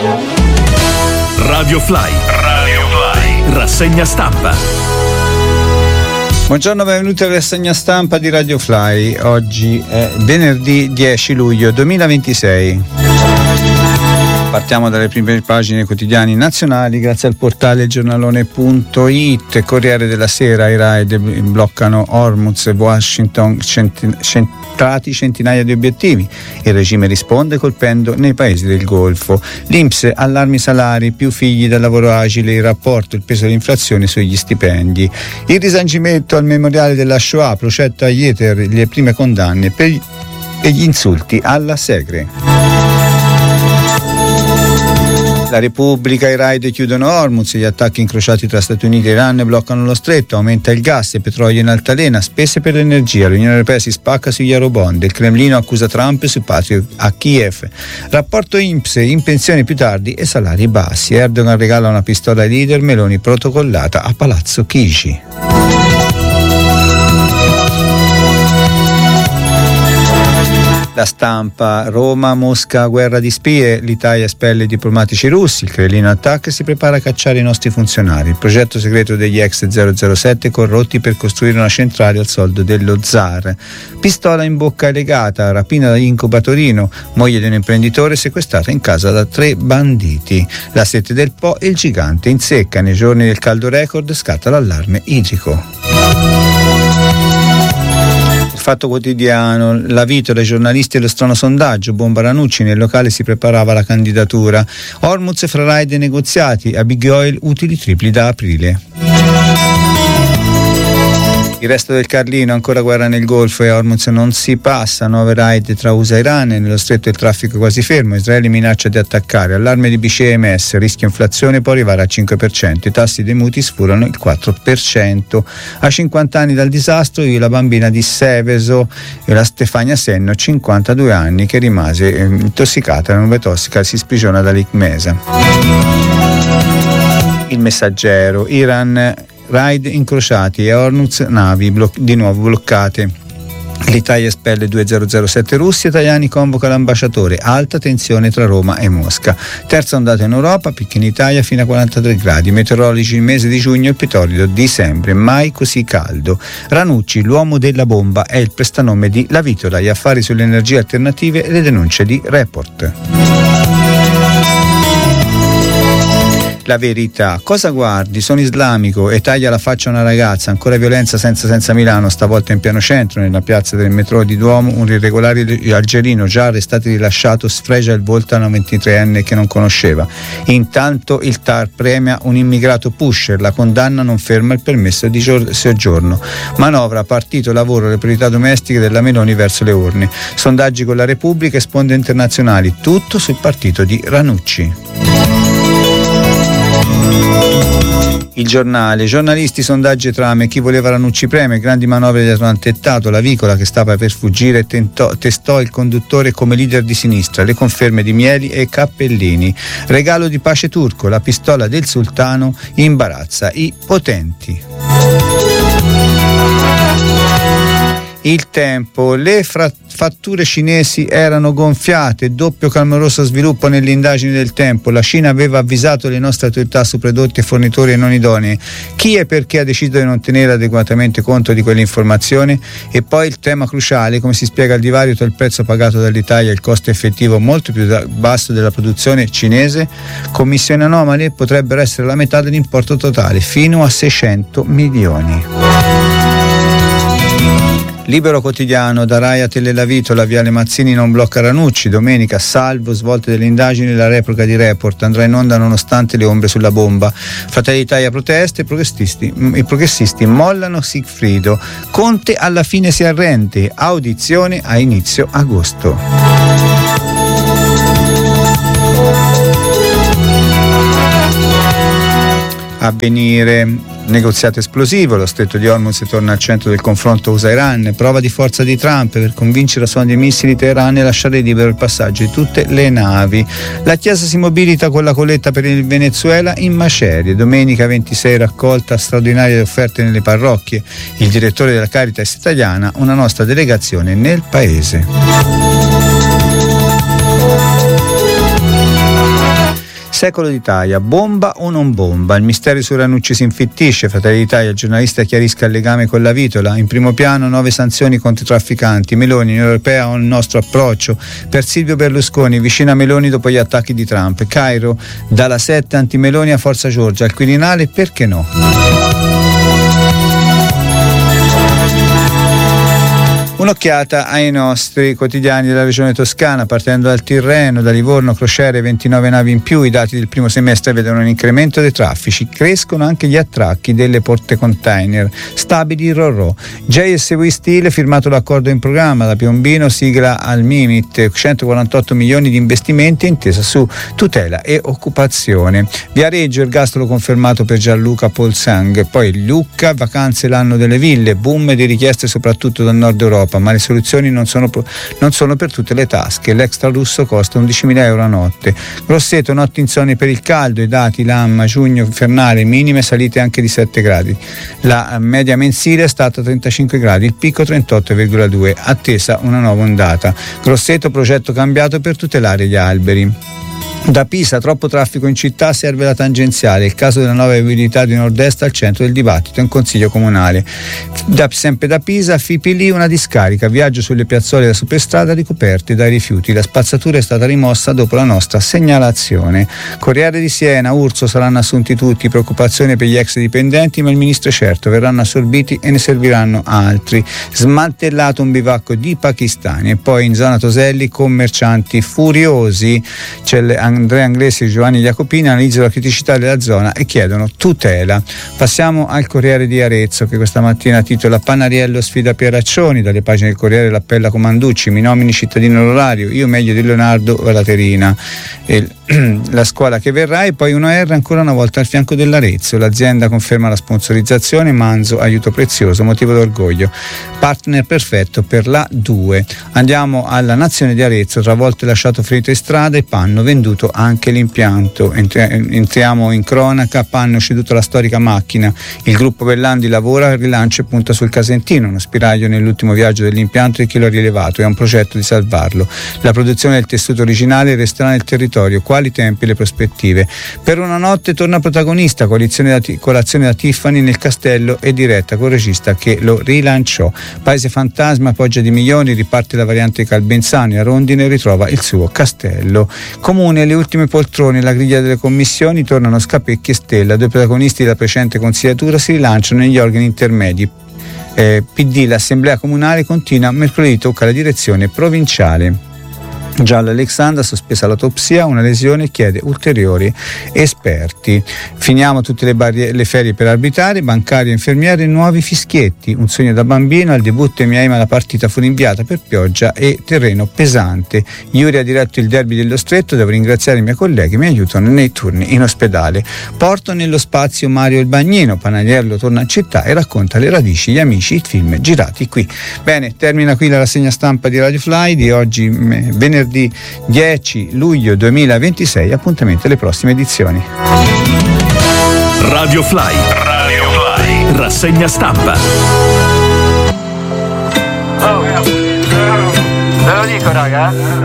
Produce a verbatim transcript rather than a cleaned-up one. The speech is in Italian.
Radio Fly. Radio Fly. Rassegna stampa. Buongiorno, benvenuti alla rassegna stampa di Radio Fly. Oggi è venerdì dieci luglio duemilaventisei. Partiamo dalle prime pagine quotidiani nazionali grazie al portale giornalone punto it. Corriere della Sera: i raid bloccano Hormuz e Washington, centrati centinaia di obiettivi. Il regime risponde colpendo nei paesi del Golfo. L'I N P S: allarmi salari, più figli dal lavoro agile, il rapporto, il peso dell'inflazione sugli stipendi. Il risanimento al memoriale della Shoah, procetta a Yeter, le prime condanne per gli insulti alla Segre. La Repubblica: i raid chiudono Hormuz, gli attacchi incrociati tra Stati Uniti e Iran bloccano lo stretto, aumenta il gas e petrolio in altalena, spese per l'energia, l'Unione Europea si spacca sugli eurobond, il Cremlino accusa Trump su Patriot a Kiev. Rapporto I N P S: in pensione più tardi e salari bassi. Erdogan regala una pistola ai leader, Meloni protocollata a Palazzo Chigi. La Stampa: Roma, Mosca, guerra di spie, l'Italia espelle i diplomatici russi, il Cremlino attacca e si prepara a cacciare i nostri funzionari, il progetto segreto degli ex zero zero sette corrotti per costruire una centrale al soldo dello zar. Pistola in bocca e legata, rapina da Incuba Torino, moglie di un imprenditore sequestrata in casa da tre banditi. La sete del Po e il gigante in secca, nei giorni del caldo record scatta l'allarme idrico. Fatto Quotidiano: la Vitola, i giornalisti e lo strano sondaggio, bomba Ranucci, nel locale si preparava la candidatura. Hormuz fra raid e negoziati, a Big Oil utili tripli da aprile. Il resto del Carlino: ancora guerra nel Golfo e a Hormuz non si passa, nuove raid tra U S A e Iran, nello stretto il traffico quasi fermo, Israele minaccia di attaccare, allarme di B C E M S, rischio inflazione può arrivare al cinque per cento, i tassi dei mutui sfurano il quattro per cento. A cinquanta anni dal disastro, io la bambina di Seveso e la Stefania Senno, cinquantadue anni, che rimase eh, intossicata, la nube tossica si sprigiona dall'Icmesa. Il Messaggero: Iran, raid incrociati e Hormuz, navi blo- di nuovo bloccate. L'Italia espelle due zero zero sette russi, italiani convoca l'ambasciatore, alta tensione tra Roma e Mosca. Terza ondata in Europa, picchi in Italia fino a quarantatré gradi, meteorologi: il mese di giugno il più torrido di sempre, mai così caldo. Ranucci, l'uomo della bomba, è il prestanome di La Vitola, gli affari sulle energie alternative e le denunce di Report. La Verità: cosa guardi? Sono islamico e taglia la faccia a una ragazza, ancora violenza senza senza Milano, stavolta in piano centro, nella piazza del metro di Duomo, un irregolare algerino già arrestato e rilasciato sfregia il volto a una ventitreenne che non conosceva. Intanto il T A R premia un immigrato pusher, la condanna non ferma il permesso di soggiorno. Manovra, partito, lavoro, le priorità domestiche della Meloni verso le urne. Sondaggi con la Repubblica e sponde internazionali, tutto sul partito di Ranucci. Il Giornale: giornalisti, sondaggi e trame, chi voleva Ranucci preme, grandi manovre dietro un tentato, la Vicola che stava per fuggire tentò, testò il conduttore come leader di sinistra, le conferme di Mieli e Cappellini. Regalo di pace turco, la pistola del sultano imbarazza i potenti. Il Tempo: le fra- fatture cinesi erano gonfiate, doppio clamoroso sviluppo nelle indagini del Tempo, la Cina aveva avvisato le nostre autorità su prodotti e fornitori non idonei, chi e perché ha deciso di non tenere adeguatamente conto di quell'informazione? E poi il tema cruciale: come si spiega il divario tra il prezzo pagato dall'Italia e il costo effettivo molto più basso della produzione cinese? Commissioni anomale, potrebbero essere la metà dell'importo totale, fino a seicento milioni. Libero Quotidiano: da Rai a Tele La Vitola, Viale Mazzini non blocca Ranucci, domenica salvo svolte delle indagini, la replica di Report andrà in onda nonostante le ombre sulla bomba. Fratelli d'Italia proteste, i progressisti, i progressisti mollano Sigfrido, Conte alla fine si arrende, audizione a inizio agosto. Avvenire: negoziato esplosivo, lo stretto di Hormuz torna al centro del confronto U S A-Iran, prova di forza di Trump per convincere a suon di missili Teheran e lasciare libero il passaggio di tutte le navi. La Chiesa si mobilita con la colletta per il Venezuela in macerie, domenica ventisei raccolta straordinaria di offerte nelle parrocchie, il direttore della Caritas italiana, una nostra delegazione nel paese. Secolo d'Italia, bomba o non bomba? Il mistero su Ranucci si infittisce, Fratelli d'Italia, il giornalista chiarisca il legame con la Vitola, in primo piano nuove sanzioni contro i trafficanti, Meloni, Unione Europea o il nostro approccio, per Silvio Berlusconi, vicino a Meloni dopo gli attacchi di Trump, Cairo, dalla sette anti-Meloni a Forza Giorgia, al Quirinale, perché no? Un'occhiata ai nostri quotidiani della regione toscana, partendo dal Tirreno, da Livorno, crociere, ventinove navi in più, i dati del primo semestre vedono un incremento dei traffici, crescono anche gli attracchi delle porte container, stabili Rorò. J S V Steel, firmato l'accordo in programma, da Piombino sigla al Mimit, centoquarantotto milioni di investimenti, intesa su tutela e occupazione. Viareggio, ergastolo confermato per Gianluca Polsang, poi Lucca, vacanze l'anno delle ville, boom di richieste soprattutto dal nord Europa, ma le soluzioni non sono, non sono per tutte le tasche. L'extra lusso costa undicimila euro a notte. Grosseto, notti insonni per il caldo, i dati Lamma, giugno infernale, minime salite anche di sette gradi. La media mensile è stata trentacinque gradi, il picco trentotto virgola due, attesa una nuova ondata. Grosseto, progetto cambiato per tutelare gli alberi. Da Pisa, troppo traffico in città, serve la tangenziale, il caso della nuova viabilità di nord-est al centro del dibattito in consiglio comunale. Da, sempre da Pisa, F I P L, una discarica, viaggio sulle piazzole della superstrada ricoperte dai rifiuti, la spazzatura è stata rimossa dopo la nostra segnalazione. Corriere di Siena, Urso, saranno assunti tutti, preoccupazione per gli ex dipendenti, ma il ministro è certo, verranno assorbiti e ne serviranno altri. Smantellato un bivacco di pakistani, e poi in zona Toselli commercianti furiosi, c'è Andrea Anglesi e Giovanni Jacopini analizzano la criticità della zona e chiedono tutela. Passiamo al Corriere di Arezzo, che questa mattina titola Panariello sfida Pieraccioni, dalle pagine del Corriere l'appella Comanducci, mi nomini cittadino onorario, io meglio di Leonardo o Laterina, e la scuola che verrà, e poi uno R ancora una volta al fianco dell'Arezzo, l'azienda conferma la sponsorizzazione, Manzo aiuto prezioso, motivo d'orgoglio, partner perfetto per la due. Andiamo alla Nazione di Arezzo, travolto e lasciato ferito in strada e Panno venduto anche l'impianto. Entriamo in cronaca, Panno ceduto la storica macchina, il gruppo Bellandi lavora al rilancio e punta sul Casentino, uno spiraglio nell'ultimo viaggio dell'impianto e chi lo ha rilevato, è un progetto di salvarlo. La produzione del tessuto originale resterà nel territorio, quali tempi e le prospettive. Per una notte torna protagonista, colazione da, colazione da Tiffany nel castello e diretta col regista che lo rilanciò. Paese fantasma, poggia di milioni, riparte la variante Calbenzano e a Rondine ritrova il suo castello. Comune, le ultime poltrone, la griglia delle commissioni, tornano Scapecchi e Stella, due protagonisti della precedente consigliatura si rilanciano negli organi intermedi. Eh, P D, l'assemblea comunale continua, mercoledì tocca la direzione provinciale. Gialla Alexandra, sospesa l'autopsia, una lesione, chiede ulteriori esperti. Finiamo tutte le, barriere, le ferie per arbitrare, bancario, infermiere, nuovi fischietti. Un sogno da bambino, al debutto in Miami la partita fu rinviata per pioggia e terreno pesante. Iuri ha diretto il derby dello Stretto, devo ringraziare i miei colleghi che mi aiutano nei turni in ospedale. Porto nello spazio Mario il Bagnino, Panariello torna in città e racconta le radici, gli amici, i film girati qui. Bene, termina qui la rassegna stampa di Radio Fly di oggi, venerdì dieci luglio duemilaventisei, appuntamento alle prossime edizioni. Radio Fly, Radio Fly, rassegna stampa. Oh, ve lo dico raga.